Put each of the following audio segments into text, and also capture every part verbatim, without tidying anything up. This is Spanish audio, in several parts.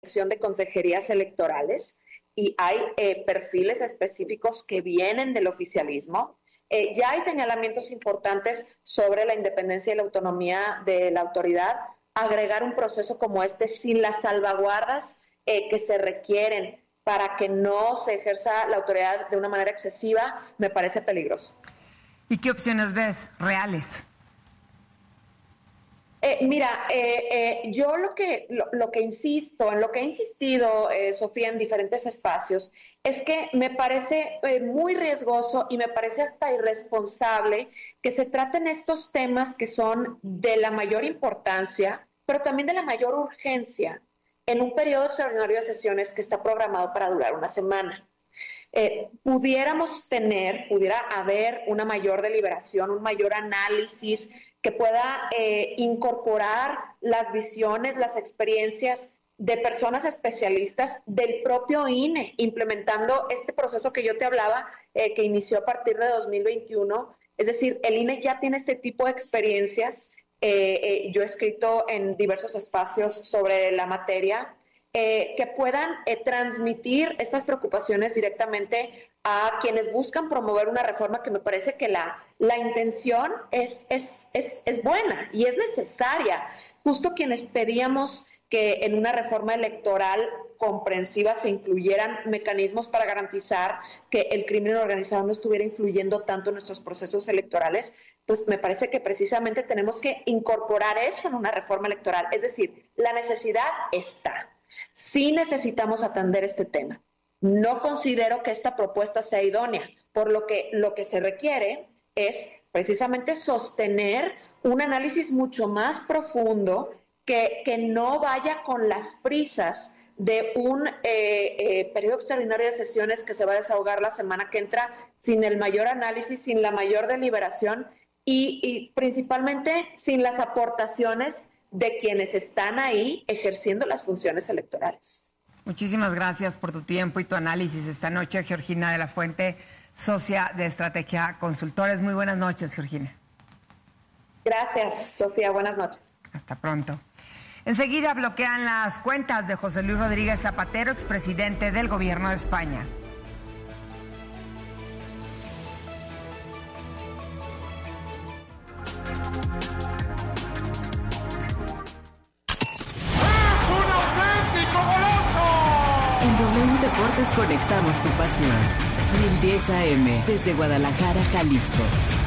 elección de consejerías electorales y hay eh, perfiles específicos que vienen del oficialismo. Eh, ya hay señalamientos importantes sobre la independencia y la autonomía de la autoridad. Agregar un proceso como este sin las salvaguardas eh, que se requieren para que no se ejerza la autoridad de una manera excesiva me parece peligroso. ¿Y qué opciones ves reales? Eh, mira, eh, eh, yo lo que, lo, lo que insisto, en lo que he insistido, eh, Sofía, en diferentes espacios, es que me parece eh, muy riesgoso y me parece hasta irresponsable que se traten estos temas que son de la mayor importancia, pero también de la mayor urgencia, en un periodo extraordinario de sesiones que está programado para durar una semana. Eh, pudiéramos tener, pudiera haber una mayor deliberación, un mayor análisis que pueda eh, incorporar las visiones, las experiencias de personas especialistas del propio I N E, implementando este proceso que yo te hablaba, eh, que inició a partir de dos mil veintiuno. Es decir, el I N E ya tiene este tipo de experiencias. Eh, eh, yo he escrito en diversos espacios sobre la materia, eh, que puedan eh, transmitir estas preocupaciones directamente a quienes buscan promover una reforma, que me parece que la, la intención es, es, es, es buena y es necesaria. Justo quienes pedíamos que en una reforma electoral comprensiva se incluyeran mecanismos para garantizar que el crimen organizado no estuviera influyendo tanto en nuestros procesos electorales, pues me parece que precisamente tenemos que incorporar eso en una reforma electoral. Es decir, la necesidad está. Sí necesitamos atender este tema. No considero que esta propuesta sea idónea, por lo que lo que se requiere es precisamente sostener un análisis mucho más profundo que, que no vaya con las prisas de un eh, eh, periodo extraordinario de sesiones que se va a desahogar la semana que entra sin el mayor análisis, sin la mayor deliberación y, y principalmente sin las aportaciones de quienes están ahí ejerciendo las funciones electorales. Muchísimas gracias por tu tiempo y tu análisis esta noche, Georgina de la Fuente, socia de Estrategia Consultores. Muy buenas noches, Georgina. Gracias, Sofía. Buenas noches. Hasta pronto. Enseguida bloquean las cuentas de José Luis Rodríguez Zapatero, expresidente del Gobierno de España. En W Deportes conectamos tu pasión. mil diez A M, desde Guadalajara, Jalisco.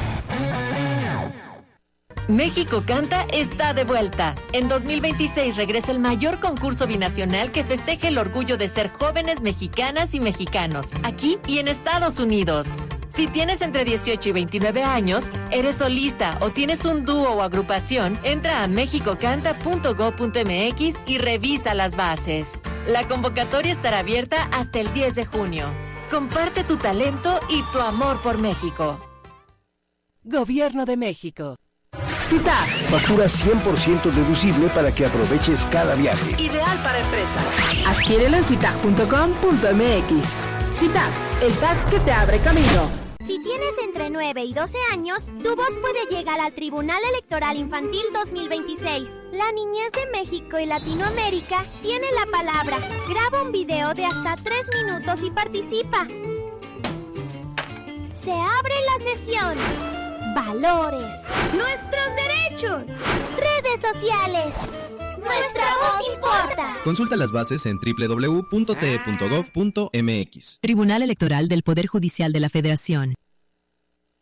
México Canta está de vuelta. En dos mil veintiséis regresa el mayor concurso binacional que festeja el orgullo de ser jóvenes mexicanas y mexicanos, aquí y en Estados Unidos. Si tienes entre dieciocho y veintinueve años, eres solista o tienes un dúo o agrupación, entra a mexico canta punto gob punto m x y revisa las bases. La convocatoria estará abierta hasta el diez de junio. Comparte tu talento y tu amor por México. Gobierno de México. CITAC. Factura cien por ciento deducible para que aproveches cada viaje. Ideal para empresas. Adquiérelo en citac punto com punto m x. CITAC, el tag que te abre camino. Si tienes entre nueve y doce años, tu voz puede llegar al Tribunal Electoral Infantil dos mil veintiséis. La niñez de México y Latinoamérica tiene la palabra. Graba un video de hasta tres minutos y participa. Se abre la sesión. Valores. Nuestros derechos. Redes sociales. Nuestra voz importa. Consulta las bases en doble u doble u doble u punto t e punto gob punto m x. Tribunal Electoral del Poder Judicial de la Federación.